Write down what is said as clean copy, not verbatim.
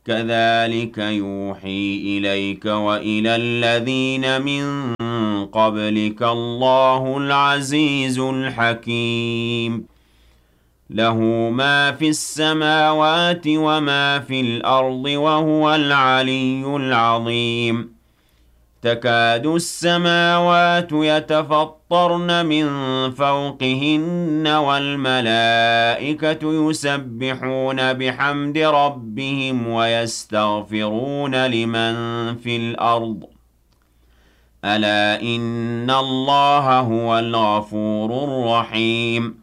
كَذَٰلِكَ يُوحِي إِلَيْكَ وَإِلَى الَّذِينَ مِن قَبْلِكَ اللَّهُ الْعَزِيزُ الْحَكِيمُ لَهُ مَا فِي السَّمَاوَاتِ وَمَا فِي الْأَرْضِ وَهُوَ الْعَلِيُّ الْعَظِيمُ تَكَادُ السَّمَاوَاتُ يَتَفَطَّرْنَ مِن فَوْقِهِنَّ وَالْمَلَائِكَةُ يُسَبِّحُونَ بِحَمْدِ رَبِّهِمْ وَيَسْتَغْفِرُونَ لِمَن فِي الْأَرْضِ أَلَا إِنَّ اللَّهَ هُوَ الْغَفُورُ الرَّحِيمُ